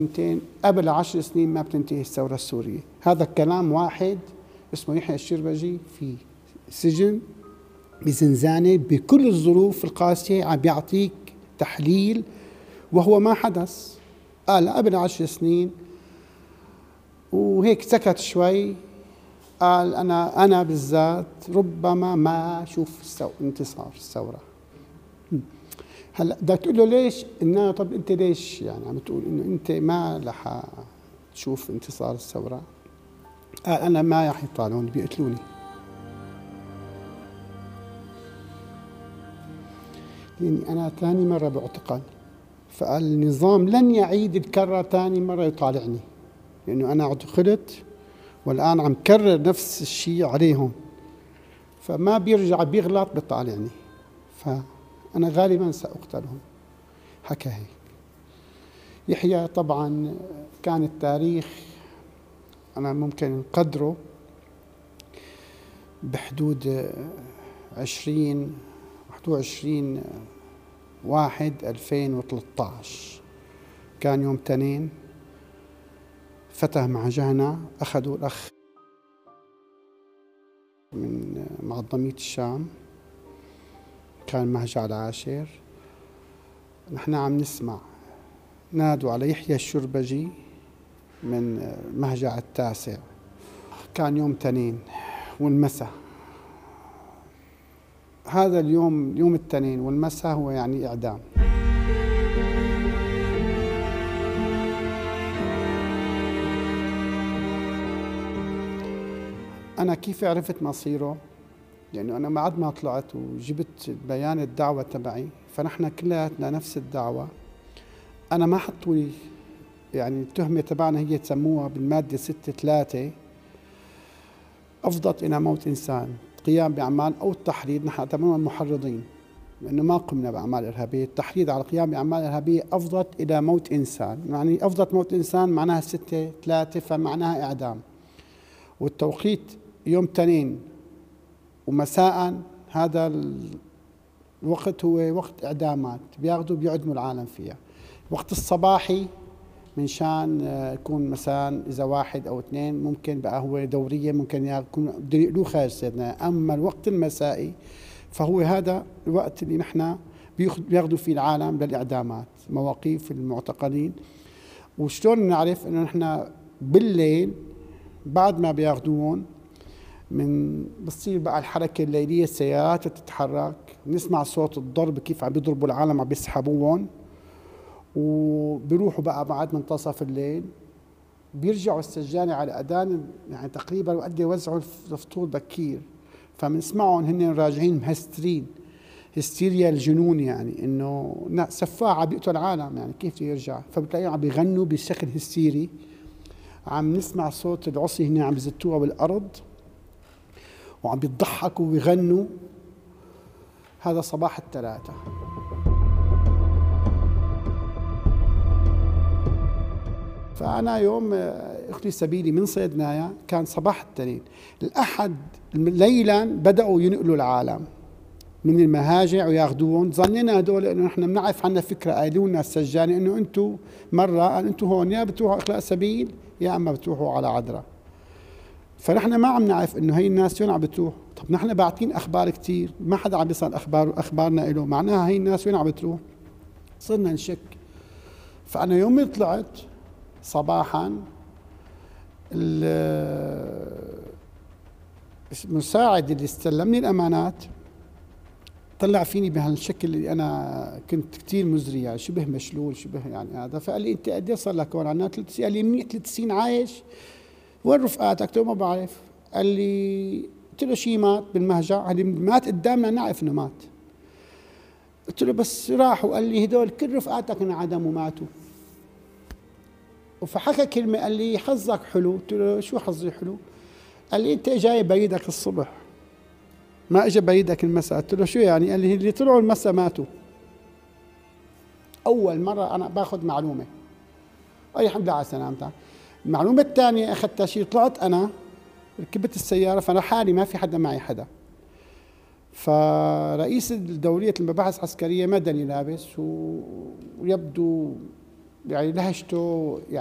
قبل 10 سنين ما بتنتهي الثورة السورية. هذا الكلام واحد اسمه يحيى الشربجي في سجن بزنزانة بكل الظروف القاسية عم بيعطيك تحليل وهو ما حدث. قال قبل 10 سنين وهيك سكت شوي، قال أنا بالذات ربما ما أشوف انتصار الثورة. هلا بدك تقول له ليش؟ إنه طب أنت ليش يعني عم تقول إنه أنت ما رح تشوف انتصار الثورة؟ قال أنا ما رح يطالعوني، بيقتلوني. يعني أنا ثاني مرة بعتقل، فقال النظام لن يعيد الكرة ثاني مرة يطالعني، لأنه أنا اعتقلت والآن عم كرر نفس الشيء عليهم، فما بيرجع بيغلط بيطالعني، فأنا غالبا سأقتلهم. حكى هيك. يحيى طبعا كان التاريخ أنا ممكن نقدره بحدود 21/1/2013. كان يوم اثنين، فتح مع جهنة، أخذوا الأخ من معظمية الشام، كان مهجع العاشر. نحن عم نسمع نادوا على يحيى الشربجي من مهجع التاسع. كان يوم اثنين والمساء. هذا اليوم يوم الاثنين والمساء هو يعني إعدام. أنا كيف عرفت مصيره؟ لأنه أنا بعد ما طلعت وجبت بيان الدعوة تبعي، فنحن كلياتنا نفس الدعوة. أنا ما حطوا لي يعني التهمة تبعنا هي تسموها بالمادة 6(3) أفضت إلى موت إنسان، قيام بأعمال أو التحريض. نحن اعتبرنا محرضين لأنه ما قمنا بأعمال إرهابية. التحريض على القيام بأعمال إرهابية أفضت إلى موت إنسان، يعني أفضت موت إنسان معناها 6(3، فمعناها إعدام. والتوقيت يوم اثنين ومساء، هذا الوقت هو وقت إعدامات، بياخذوا بيعدموا العالم فيها. وقت الصباحي من شان يكون مثلا إذا 1 أو 2 ممكن بقى هو دورية، ممكن يكون بده يقلوه خارج سيدنا. أما الوقت المسائي فهو هذا الوقت اللي نحن بياخذوا فيه العالم للإعدامات، مواقيف المعتقلين. وشلون نعرف إنه نحن بالليل بعد ما بياخذوهم بتصير بقى الحركة الليلية، السيارات تتحرك، نسمع صوت الضرب كيف عم بيضربوا العالم، عم بيسحبوهم، وبيروحوا بقى بعد منتصف الليل بيرجعوا السجانة على أذان يعني تقريبا وقت يوزعوا الفطور بكير، فبنسمعهم هن راجعين مهسترين، هستيريا الجنون، يعني انه سفاح عم بيقتل العالم، يعني كيف بده يرجع؟ فبتلاقيهم عم بيغنوا بشكل هستيري، عم نسمع صوت العصي هن عم بيزتوها بالأرض وعم بيضحكوا ويغنوا. هذا صباح الثلاثاء. فأنا يوم أختي سبيلي من صيدنايا كان صباح الاثنين. الأحد ليلا بدأوا ينقلوا العالم من المهاجع وياخذوهم. ظننا هدول انه نحن بنعرف عنا فكره، قالوا لنا السجانه انه انتم مره انتم هون يا بتروحوا اخلاء سبيل يا اما بتروحوا على عذراء. فنحن ما عم نعرف انه هي الناس وين عم بتروح. طب نحن باعتين اخبار كثير، ما حدا عم بيصل اخبارنا له، معناها هي الناس وين عم بتروح؟ صرنا نشك. فانا يوم طلعت صباحا المساعد اللي استلمني الامانات طلع فيني بهالشكل اللي انا كنت كثير مزري، يعني شبه مشلول، شبه يعني هذا. فقال لي انت قد ايه صار لك هون؟ عنا 3 سنين. قال لي منيح 3 سنين عايش؟ وين رفقاتك؟ قلت له ما بعرف. قال لي، قلت له شي مات بالمهجع؟ قال لي مات قدامنا نعرف انه مات. قلت له بس راحوا. قال لي هدول كل رفقاتك انعدموا وماتوا. فحكى كلمه قال لي حظك حلو. قلت له شو حظي حلو؟ قال لي انت جاي بريدك الصبح ما اجى بريدك المساء. قلت له شو يعني؟ قال لي اللي طلعوا المساء ماتوا. اول مره انا باخذ معلومه. اي الحمد لله على سلامتك. المعلومه الثانيه اخذتها شيء، طلعت انا ركبت السياره، فانا حالي ما في حدا معي حدا. فرئيس دورية المباحث العسكرية مدني لابس ويبدو يعني لهجته